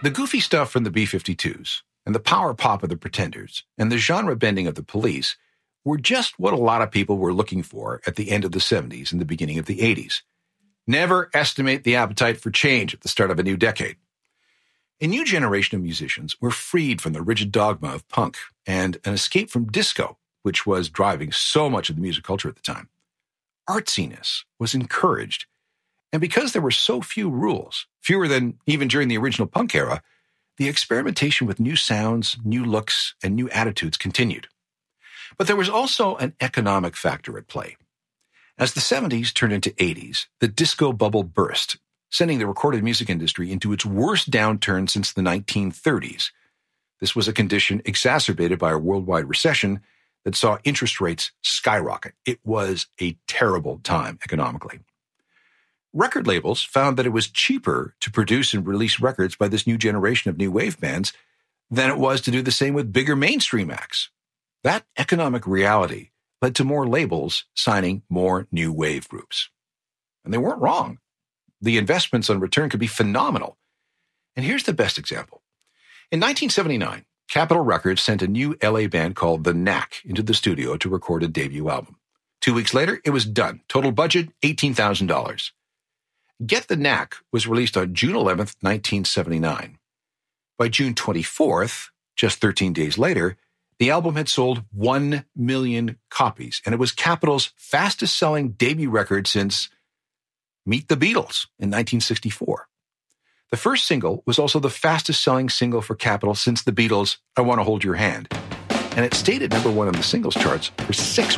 The goofy stuff from the B-52s and the power pop of the Pretenders and the genre bending of the Police were just what a lot of people were looking for at the end of the 70s and the beginning of the 80s. Never estimate the appetite for change at the start of a new decade. A new generation of musicians were freed from the rigid dogma of punk and an escape from disco, which was driving so much of the music culture at the time. Artsiness was encouraged, and because there were so few rules, fewer than even during the original punk era, the experimentation with new sounds, new looks, and new attitudes continued. But there was also an economic factor at play. As the 70s turned into 80s, the disco bubble burst, sending the recorded music industry into its worst downturn since the 1930s. This was a condition exacerbated by a worldwide recession that saw interest rates skyrocket. It was a terrible time economically. Record labels found that it was cheaper to produce and release records by this new generation of new wave bands than it was to do the same with bigger mainstream acts. That economic reality led to more labels signing more new wave groups. And they weren't wrong. The investments on return could be phenomenal. And here's the best example. In 1979, Capitol Records sent a new LA band called The Knack into the studio to record a debut album. 2 weeks later, it was done. Total budget, $18,000. Get the Knack was released on June 11th, 1979. By June 24th, just 13 days later, the album had sold 1 million copies, and it was Capitol's fastest-selling debut record since Meet the Beatles in 1964. The first single was also the fastest-selling single for Capitol since the Beatles' I Want to Hold Your Hand, and it stayed at number 1 on the singles charts for 6